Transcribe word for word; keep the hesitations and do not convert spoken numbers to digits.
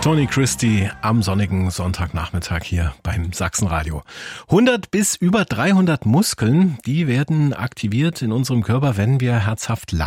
Tony Christie am sonnigen Sonntagnachmittag hier beim Sachsenradio. hundert bis über dreihundert Muskeln, die werden aktiviert in unserem Körper, wenn wir herzhaft lachen.